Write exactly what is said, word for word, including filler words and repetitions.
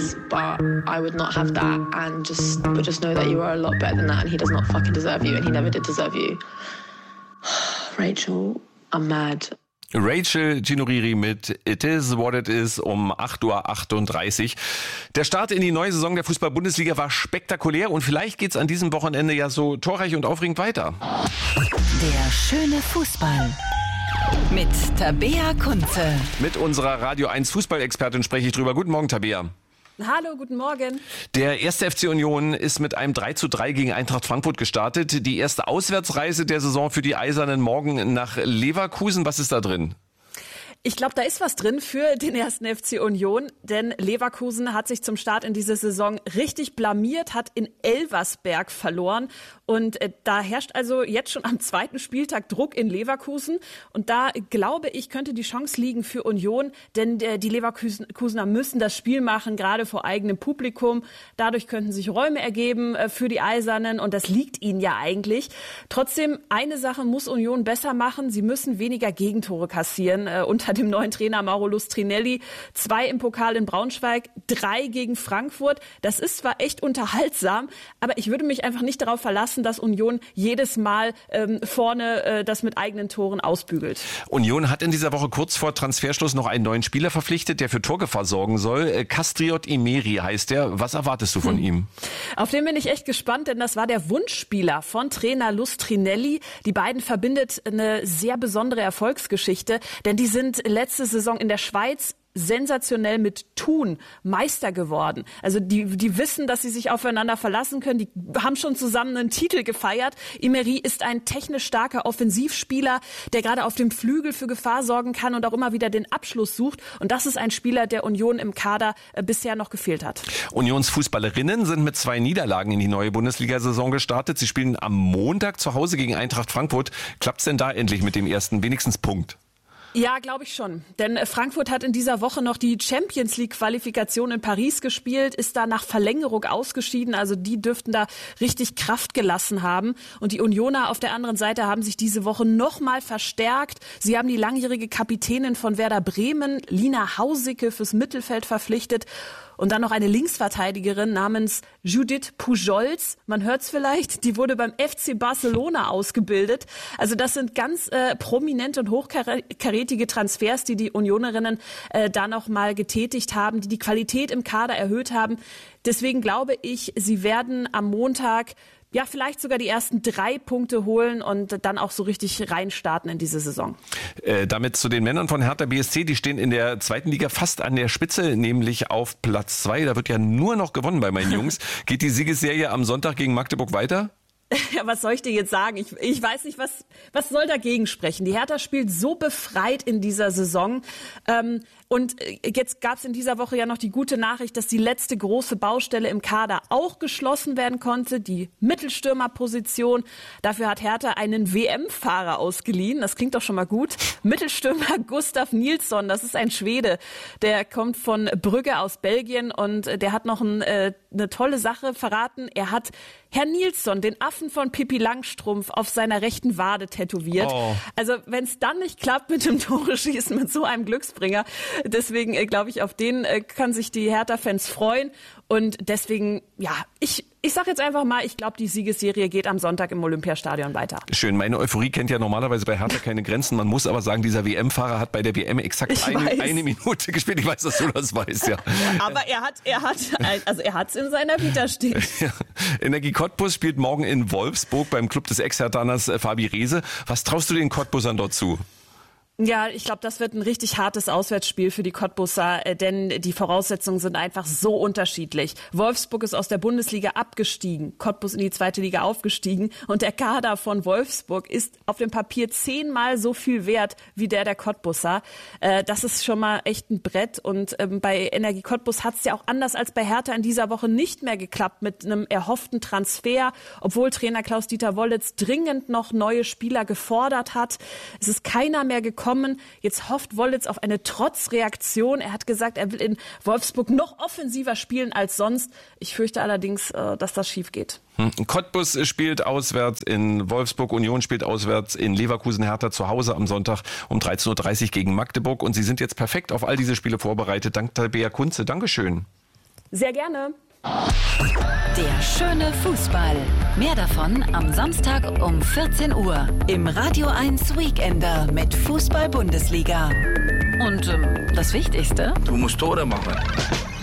is, but I would not have that, and just but just know that you are a lot better than that, and he does not fucking deserve you, and he never did deserve you. Rachel, I'm mad. Rachel Ginuriri mit It Is What It Is um acht Uhr achtunddreißig. Der Start in die neue Saison der Fußball-Bundesliga war spektakulär und vielleicht geht's an diesem Wochenende ja so torreich und aufregend weiter. Der schöne Fußball mit Tabea Kunze. Mit unserer Radio eins Fußballexpertin spreche ich drüber. Guten Morgen, Tabea. Hallo, guten Morgen. Der erste F C Union ist mit einem drei zu drei gegen Eintracht Frankfurt gestartet. Die erste Auswärtsreise der Saison für die Eisernen morgen nach Leverkusen. Was ist da drin? Ich glaube, da ist was drin für den ersten F C Union, denn Leverkusen hat sich zum Start in diese Saison richtig blamiert, hat in Elversberg verloren und äh, da herrscht also jetzt schon am zweiten Spieltag Druck in Leverkusen und da glaube ich, könnte die Chance liegen für Union, denn äh, die Leverkusener müssen das Spiel machen, gerade vor eigenem Publikum. Dadurch könnten sich Räume ergeben äh, für die Eisernen und das liegt ihnen ja eigentlich. Trotzdem, eine Sache muss Union besser machen, sie müssen weniger Gegentore kassieren äh, unter dem neuen Trainer Mauro Lustrinelli. Zwei im Pokal in Braunschweig, drei gegen Frankfurt. Das ist zwar echt unterhaltsam, aber ich würde mich einfach nicht darauf verlassen, dass Union jedes Mal ähm, vorne äh, das mit eigenen Toren ausbügelt. Union hat in dieser Woche kurz vor Transferschluss noch einen neuen Spieler verpflichtet, der für Torgefahr sorgen soll. Kastriot Imeri heißt er. Was erwartest du von hm. ihm? Auf den bin ich echt gespannt, denn das war der Wunschspieler von Trainer Lustrinelli. Die beiden verbindet eine sehr besondere Erfolgsgeschichte, denn die sind letzte Saison in der Schweiz sensationell mit Thun Meister geworden. Also die, die wissen, dass sie sich aufeinander verlassen können. Die haben schon zusammen einen Titel gefeiert. Imeri ist ein technisch starker Offensivspieler, der gerade auf dem Flügel für Gefahr sorgen kann und auch immer wieder den Abschluss sucht. Und das ist ein Spieler, der Union im Kader äh, bisher noch gefehlt hat. Unionsfußballerinnen sind mit zwei Niederlagen in die neue Bundesliga-Saison gestartet. Sie spielen am Montag zu Hause gegen Eintracht Frankfurt. Klappt's denn da endlich mit dem ersten wenigstens Punkt? Ja, glaube ich schon. Denn Frankfurt hat in dieser Woche noch die Champions-League-Qualifikation in Paris gespielt, ist da nach Verlängerung ausgeschieden. Also die dürften da richtig Kraft gelassen haben. Und die Unioner auf der anderen Seite haben sich diese Woche nochmal verstärkt. Sie haben die langjährige Kapitänin von Werder Bremen, Lina Hausicke, fürs Mittelfeld verpflichtet. Und dann noch eine Linksverteidigerin namens Judith Pujols. Man hört's vielleicht, die wurde beim F C Barcelona ausgebildet. Also das sind ganz äh, prominente und hochkarätige Transfers, die die Unionerinnen äh, da noch mal getätigt haben, die die Qualität im Kader erhöht haben. Deswegen glaube ich, sie werden am Montag ja vielleicht sogar die ersten drei Punkte holen und dann auch so richtig reinstarten in diese Saison. Äh, damit zu den Männern von Hertha B S C, die stehen in der zweiten Liga fast an der Spitze, nämlich auf Platz zwei. Da wird ja nur noch gewonnen bei meinen Jungs. Geht die Siegesserie am Sonntag gegen Magdeburg weiter? Ja, was soll ich dir jetzt sagen? Ich, ich weiß nicht, was, was soll dagegen sprechen? Die Hertha spielt so befreit in dieser Saison. Ähm, und jetzt gab es in dieser Woche ja noch die gute Nachricht, dass die letzte große Baustelle im Kader auch geschlossen werden konnte, die Mittelstürmerposition. Dafür hat Hertha einen W M-Fahrer ausgeliehen. Das klingt doch schon mal gut. Mittelstürmer Gustav Nilsson, das ist ein Schwede. Der kommt von Brügge aus Belgien und der hat noch ein, äh, eine tolle Sache verraten. Er hat Herr Nilsson, den Affen von Pippi Langstrumpf, auf seiner rechten Wade tätowiert. Oh. Also wenn es dann nicht klappt mit dem Tore-Schießen, mit so einem Glücksbringer, deswegen äh, glaube ich, auf den äh, kann sich die Hertha-Fans freuen. Und deswegen, ja, ich ich sage jetzt einfach mal, ich glaube, die Siegesserie geht am Sonntag im Olympiastadion weiter. Schön, meine Euphorie kennt ja normalerweise bei Hertha keine Grenzen. Man muss aber sagen, dieser W M-Fahrer hat bei der W M exakt eine, eine Minute gespielt. Ich weiß, dass du das weißt, ja. Aber er hat, er hat, also er hat's in seiner Vita stehen. Ja. Energie Cottbus spielt morgen in Wolfsburg beim Club des Ex-Herthaners Fabi Rehse. Was traust du den Cottbusern dort zu? Ja, ich glaube, das wird ein richtig hartes Auswärtsspiel für die Cottbusser, äh, denn die Voraussetzungen sind einfach so unterschiedlich. Wolfsburg ist aus der Bundesliga abgestiegen, Cottbus in die zweite Liga aufgestiegen und der Kader von Wolfsburg ist auf dem Papier zehnmal so viel wert wie der der Cottbusser. Äh, das ist schon mal echt ein Brett und ähm, bei Energie Cottbus hat es ja auch anders als bei Hertha in dieser Woche nicht mehr geklappt mit einem erhofften Transfer, obwohl Trainer Klaus-Dieter Wollitz dringend noch neue Spieler gefordert hat. Es ist keiner mehr gekommen. Jetzt hofft Wollitz auf eine Trotzreaktion. Er hat gesagt, er will in Wolfsburg noch offensiver spielen als sonst. Ich fürchte allerdings, dass das schief geht. Cottbus spielt auswärts in Wolfsburg, Union spielt auswärts in Leverkusen, Hertha zu Hause am Sonntag um dreizehn Uhr dreißig gegen Magdeburg. Und Sie sind jetzt perfekt auf all diese Spiele vorbereitet. Dank Tabea Kunze. Dankeschön. Sehr gerne. Der schöne Fußball. Mehr davon am Samstag um vierzehn Uhr im Radio eins Weekender mit Fußball-Bundesliga. Und ähm, das Wichtigste? Du musst Tore machen.